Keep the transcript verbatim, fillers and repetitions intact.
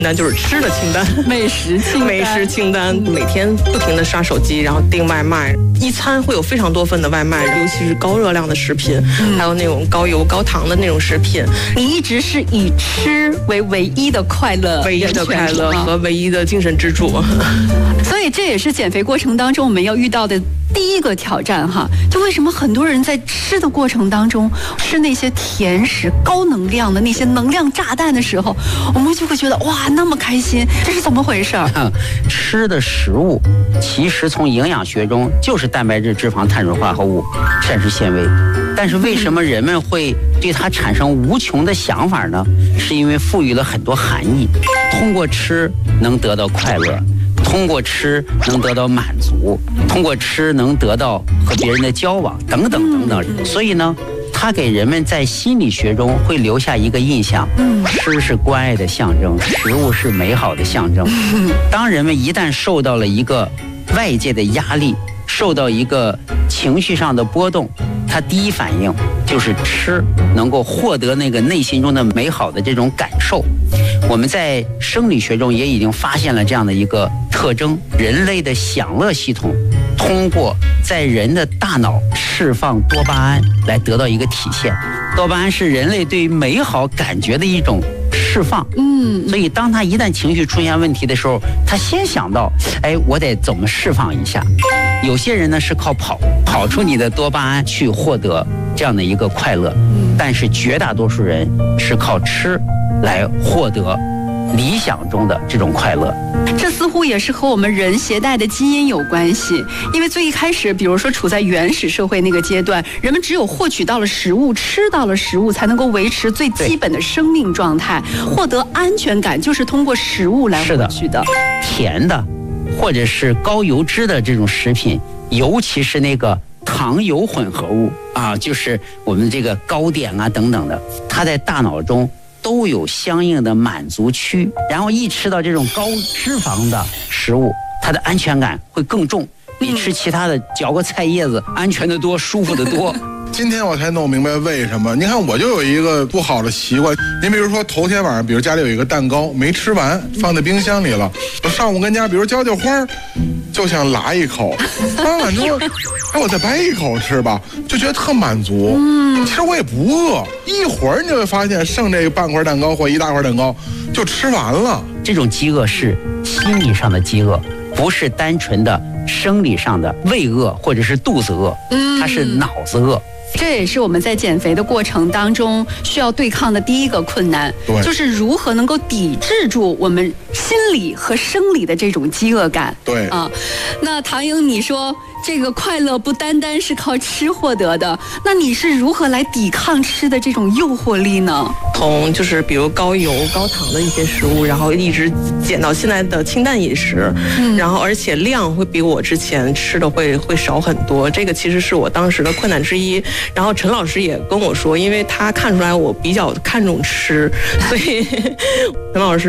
那就是吃的清单， 美食清单， 美食清单，每天不停的刷手机，然后订外卖，一餐会有非常多份的外卖，尤其是高热量的食品，嗯、还有那种高油高糖的那种食品。 你一直是以吃为唯一的快乐， 唯一的快乐和唯一的精神支柱。 所以这也是减肥过程当中我们要遇到的第一个挑战哈。就为什么很多人在吃的过程当中吃那些甜食、高能量的那些能量炸弹的时候，我们就会觉得哇，那么开心，这是怎么回事？ 嗯、吃的食物其实从营养学中就是蛋白质、脂肪、碳水化合物、膳食纤维，但是为什么人们会对它产生无穷的想法呢？是因为赋予了很多含义，通过吃能得到快乐，通过吃能得到满足，通过吃能得到和别人的交往等等等等。所以呢，它给人们在心理学中会留下一个印象：吃是关爱的象征，食物是美好的象征。当人们一旦受到了一个外界的压力，受到一个情绪上的波动，他第一反应就是吃，能够获得那个内心中的美好的这种感受。我们在生理学中也已经发现了这样的一个特征：人类的享乐系统通过在人的大脑释放多巴胺来得到一个体现。多巴胺是人类对于美好感觉的一种释放，嗯，所以当他一旦情绪出现问题的时候，他先想到，哎，我得怎么释放一下。有些人呢是靠跑跑出你的多巴胺去获得这样的一个快乐，但是绝大多数人是靠吃来获得理想中的这种快乐。 这似乎也是和我们人携带的基因有关系，因为最一开始比如说处在原始社会那个阶段，人们只有获取到了食物，吃到了食物，才能够维持最基本的生命状态，获得安全感就是通过食物来获取的。 甜的或者是高油脂的这种食品，尤其是那个糖油混合物啊，就是我们这个糕点啊等等的，它在大脑中都有相应的满足区，然后一吃到这种高脂肪的食物，它的安全感会更重，比吃其他的嚼个菜叶子安全的多，舒服的多。 今天我才弄明白为什么。你看，我就有一个不好的习惯。您比如说，头天晚上，比如家里有一个蛋糕没吃完，放在冰箱里了，我上午跟家，比如浇浇花，就想拉一口，拉完之后，哎，我再掰一口吃吧，就觉得特满足。嗯，其实我也不饿，一会儿你就会发现，剩这半块蛋糕或一大块蛋糕就吃完了。 这种饥饿是心理上的饥饿，不是单纯的生理上的胃饿或者是肚子饿，它是脑子饿。 这也是我们在减肥的过程当中需要对抗的第一个困难，就是如何能够抵制住我们心理和生理的这种饥饿感。 对啊，那唐英，你说这个快乐不单单是靠吃获得的，那你是如何来抵抗吃的这种诱惑力呢？ 从就是比如高油高糖的一些食物，然后一直减到现在的清淡饮食，嗯、然后而且量会比我之前吃的会会少很多，这个其实是我当时的困难之一。然后陈老师也跟我说，因为他看出来我比较看重吃，所以陈老师